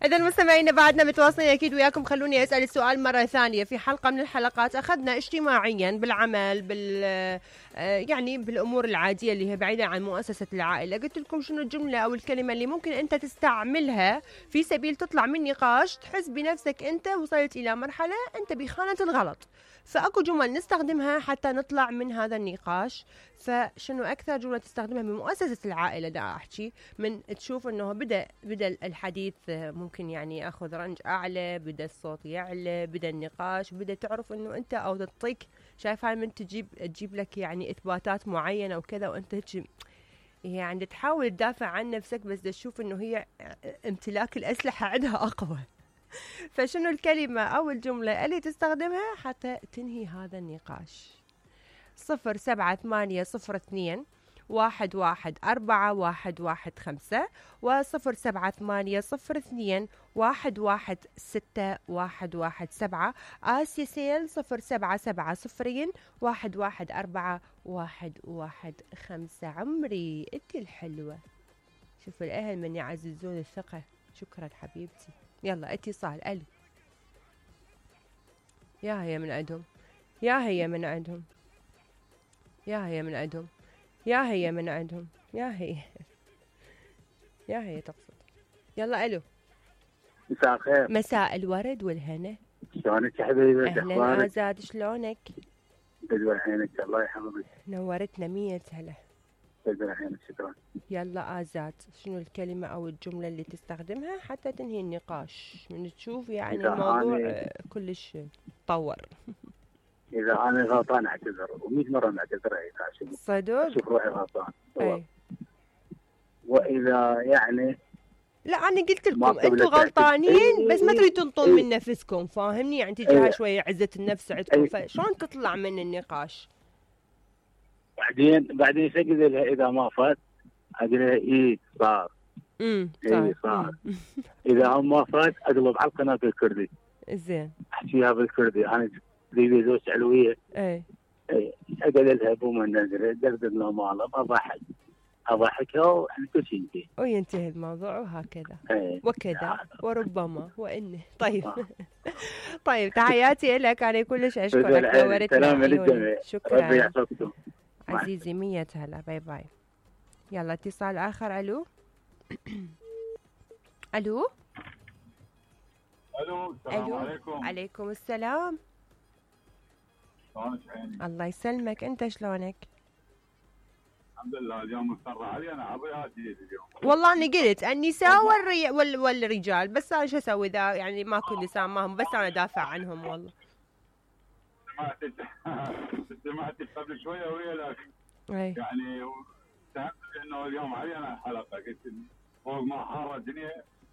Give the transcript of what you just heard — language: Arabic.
إذا مستمعينا بعدنا متواصلين أكيد وياكم. خلوني أسأل السؤال مرة ثانية. في حلقة من الحلقات أخذنا اجتماعيا بالعمل يعني بالأمور العادية اللي هي بعيدة عن مؤسسة العائلة، قلت لكم شنو الجملة أو الكلمة اللي ممكن أنت تستعملها في سبيل تطلع من نقاش تحس بنفسك أنت وصلت إلى مرحلة أنت بخانة الغلط. فأكو جمل نستخدمها حتى نطلع من هذا النقاش. فشنو أكثر جملة تستخدمها بمؤسسة العائلة دا أحكي من تشوف أنه بدأ الحديث ممكن يعني أخذ رنج أعلى، بدأ الصوت يعلى، بدأ النقاش، بدأ تعرف أنه أنت أو تعطيك شايف هاي من تجيب لك يعني إثباتات معينة وكذا، وأنت يعني تحاول تدافع عن نفسك بس تشوف أنه هي امتلاك الأسلحة عندها أقوى. فشنو الكلمة أو الجملة اللي تستخدمها حتى تنهي هذا النقاش؟ 078002 114115 و078002 116117. آسيا سيل 0770 114115. عمري انتي الحلوة. شوفوا الأهل من يعززون الثقة. شكرا حبيبتي. يلا اتصال. ألو. يا هي من عندهم، يا هي من عندهم، يا هي من عندهم، يا هي من عندهم، يا هي يا هي تقصد. يلا ألو. مساء الخير. مساء الورد والهنا. شلونك يا حبيبي؟ أهلا آزاد، شلونك؟ بدور عينك الله يحفظك. نورتنا 100 هلا. بدور عينك شكرا. يلا آزاد، شنو الكلمة أو الجملة اللي تستخدمها حتى تنهي النقاش من تشوف يعني الموضوع كلش تطور؟ إذا أنا غلطان أعتذر، و100 مرة نعتذر صدق؟ أشوف روحي غلطان. أي. وإذا يعني لا أنا قلت لكم أنتم غلطانين بس ما تريدوا تنطون من نفسكم، فاهمني؟ يعني تجيها شوية عزة النفس عندكم، فشلون تطلع من النقاش؟ بعدين شكل لها إذا ما فات أقول لها إيه صار. إيه صار. إذا هم ما فات أقلب على القناة بالكردي. زين. أحكيها بالكردي. أنا لي زوج علوية. إيه. أقول لها بو من نزل دردنا ماله أضحكها وإحنا كل شيء ينتهي. وينتهي الموضوع وهكذا. وكذا وربما وإنه. طيب. طيب تحياتي لك، أنا كلش أشكرك، نورتنا عيوني. شكرا. ربي يحفظكم. عزيزي 100 هلا. باي باي. يلا اتصال آخر. ألو. ألو. السلام عليكم. عليكم السلام. شلونك عيني؟ الله يسلمك، أنت شلونك؟ الحمد لله. اليوم مضطر علي انا عضياتي اليوم. والله انا قلت النساء والرجال، بس انا شو اسوي اذا يعني ماكو نساء معهم، بس انا دافع عنهم. والله سمعت قبل شويه وياك يعني ساهمت انه اليوم علي انا الحلقه، قلت فوق ما حاره الدنيا